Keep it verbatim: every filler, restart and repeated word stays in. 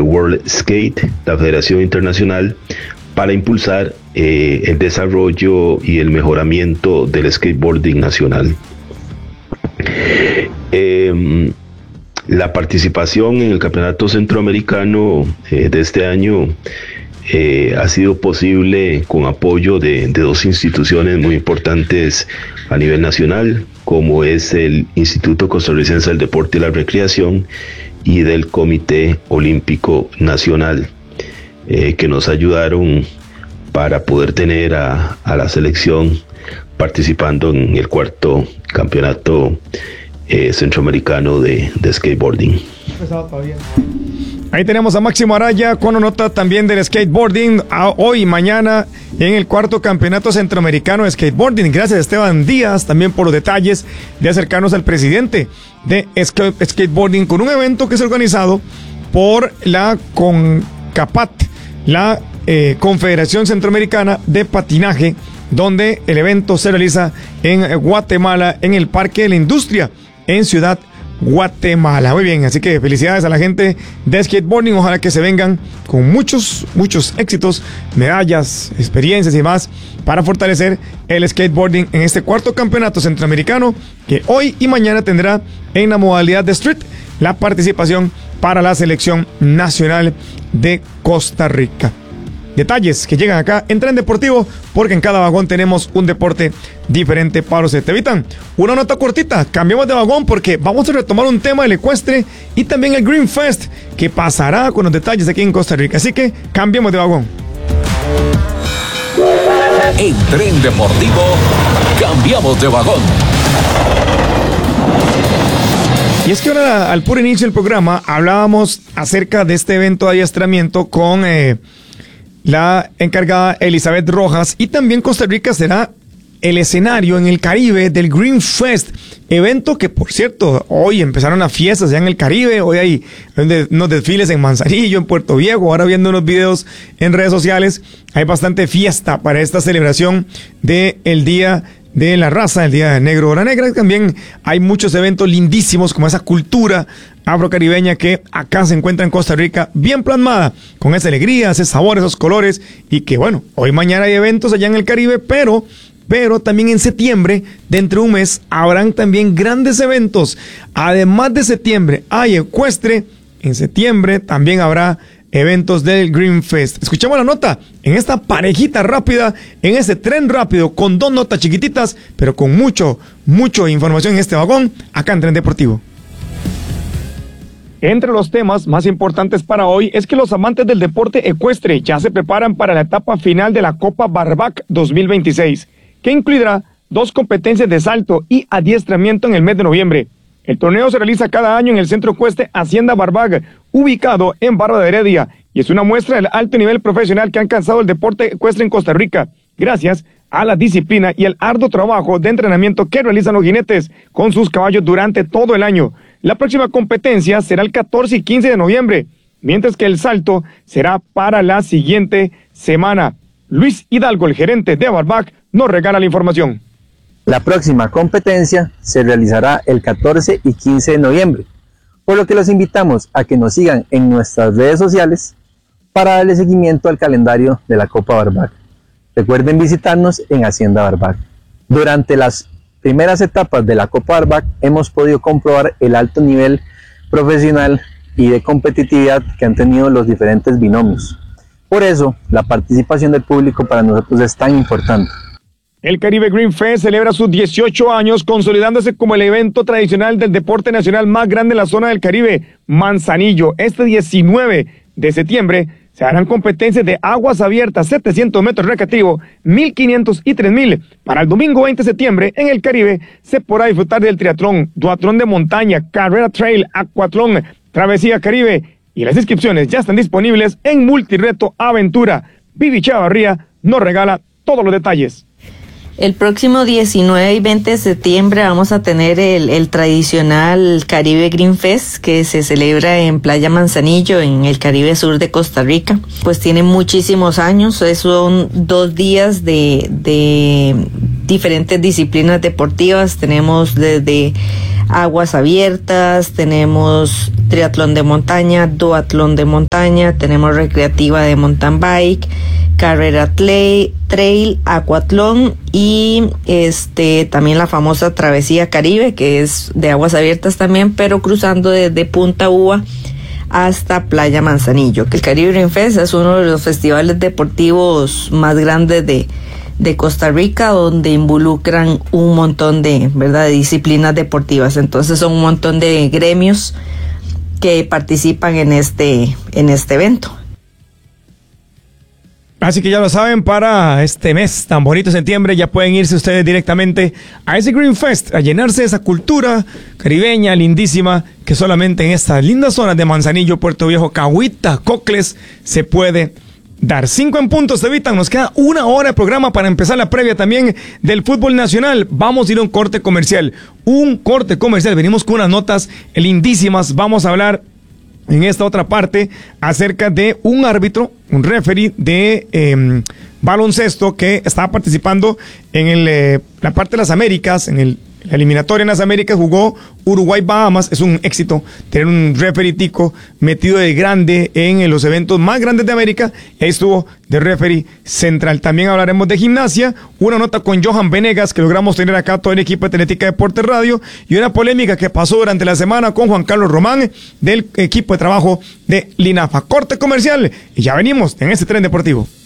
World Skate, la Federación Internacional, para impulsar eh, el desarrollo y el mejoramiento del skateboarding nacional. Eh, la participación en el Campeonato Centroamericano eh, de este año eh, ha sido posible con apoyo de, de dos instituciones muy importantes a nivel nacional, como es el Instituto Costarricense del Deporte y la Recreación y del Comité Olímpico Nacional, eh, que nos ayudaron para poder tener a, a la selección participando en el cuarto campeonato eh, centroamericano de, de skateboarding. Ahí tenemos a Máximo Araya con una nota también del skateboarding a hoy y mañana en el cuarto campeonato centroamericano de skateboarding. Gracias a Esteban Díaz también por los detalles de acercarnos al presidente de skateboarding con un evento que es organizado por la CONCAPAT, la eh, Confederación Centroamericana de Patinaje, donde el evento se realiza en Guatemala, en el Parque de la Industria, en Ciudad Guatemala. Muy bien, así que felicidades a la gente de skateboarding, ojalá que se vengan con muchos, muchos éxitos, medallas, experiencias y más para fortalecer el skateboarding en este cuarto campeonato centroamericano que hoy y mañana tendrá en la modalidad de street la participación para la selección nacional de Costa Rica. Detalles que llegan acá en Tren Deportivo, porque en cada vagón tenemos un deporte diferente para usted. Te evitan una nota cortita, cambiamos de vagón porque vamos a retomar un tema del ecuestre y también el Green Fest que pasará con los detalles aquí en Costa Rica. Así que cambiemos de vagón. En Tren Deportivo, cambiamos de vagón. Y es que ahora, al puro inicio del programa, hablábamos acerca de este evento de adiestramiento con eh, la encargada Elizabeth Rojas, y también Costa Rica será el escenario en el Caribe del Green Fest, evento que, por cierto, hoy empezaron las fiestas ya en el Caribe. Hoy hay unos desfiles en Manzanillo, en Puerto Viejo. Ahora, viendo unos videos en redes sociales, hay bastante fiesta para esta celebración del Día de la Raza, el Día de Negro Hora Negra. También hay muchos eventos lindísimos, como esa cultura afrocaribeña que acá se encuentra en Costa Rica, bien plasmada, con esa alegría, ese sabor, esos colores, y que bueno, hoy mañana hay eventos allá en el Caribe, pero pero también en septiembre, dentro de un mes, habrán también grandes eventos. Además de septiembre, hay ecuestre. En septiembre también habrá eventos del Green Fest. Escuchamos la nota en esta parejita rápida, en este tren rápido, con dos notas chiquititas, pero con mucho, mucho información en este vagón, acá en Tren Deportivo. Entre los temas más importantes para hoy es que los amantes del deporte ecuestre ya se preparan para la etapa final de la Copa Barbac dos mil veintiséis, que incluirá dos competencias de salto y adiestramiento en el mes de noviembre. El torneo se realiza cada año en el Centro Ecuestre Hacienda Barbac, ubicado en Barra de Heredia, y es una muestra del alto nivel profesional que ha alcanzado el deporte ecuestre en Costa Rica, gracias a la disciplina y el arduo trabajo de entrenamiento que realizan los jinetes con sus caballos durante todo el año. La próxima competencia será el catorce y quince de noviembre, mientras que el salto será para la siguiente semana. Luis Hidalgo, el gerente de Barbac, nos regala la información. La próxima competencia se realizará el catorce y quince de noviembre, por lo que los invitamos a que nos sigan en nuestras redes sociales para darle seguimiento al calendario de la Copa Barbac. Recuerden visitarnos en Hacienda Barbac. Durante las primeras etapas de la Copa Barbac hemos podido comprobar el alto nivel profesional y de competitividad que han tenido los diferentes binomios. Por eso, la participación del público para nosotros es tan importante. El Caribe Green Fest celebra sus dieciocho años, consolidándose como el evento tradicional del deporte nacional más grande en la zona del Caribe, Manzanillo. Este diecinueve de septiembre se harán competencias de aguas abiertas, setecientos metros recreativo, mil quinientos y tres mil. Para el domingo veinte de septiembre, en el Caribe, se podrá disfrutar del triatlón, duatlón de montaña, carrera trail, acuatlón, travesía Caribe. Y las inscripciones ya están disponibles en Multireto Aventura. Vivi Chavarría nos regala todos los detalles. El próximo diecinueve y veinte de septiembre vamos a tener el, el tradicional Caribe Green Fest, que se celebra en Playa Manzanillo, en el Caribe Sur de Costa Rica. Pues tiene muchísimos años, son dos días de, de diferentes disciplinas deportivas. Tenemos desde aguas abiertas, tenemos triatlón de montaña, duatlón de montaña, tenemos recreativa de mountain bike, carrera trail, trail, acuatlón y este también la famosa travesía Caribe, que es de aguas abiertas también, pero cruzando desde Punta Uva hasta Playa Manzanillo, que el Caribe Green Fest es uno de los festivales deportivos más grandes de, de Costa Rica, donde involucran un montón de, ¿verdad?, de disciplinas deportivas. Entonces son un montón de gremios que participan en este, en este evento. Así que ya lo saben, para este mes tan bonito, septiembre, ya pueden irse ustedes directamente a ese Green Fest, a llenarse de esa cultura caribeña lindísima que solamente en estas lindas zonas de Manzanillo, Puerto Viejo, Cahuita, Cocles se puede dar. Cinco en punto, Estevitan, nos queda una hora de programa para empezar la previa también del fútbol nacional. Vamos a ir a un corte comercial, un corte comercial, venimos con unas notas lindísimas, vamos a hablar en esta otra parte acerca de un árbitro, un referee de eh, baloncesto que estaba participando en el, eh, la parte de las Américas, en el, la eliminatoria en las Américas, jugó Uruguay-Bahamas. Es un éxito tener un referee tico metido de grande en los eventos más grandes de América, y ahí estuvo de referee central. También hablaremos de gimnasia, una nota con Johan Venegas que logramos tener acá todo el equipo de Atlética Deportes Radio, y una polémica que pasó durante la semana con Juan Carlos Román del equipo de trabajo de Linafa. Corte comercial y ya venimos en este Tren Deportivo.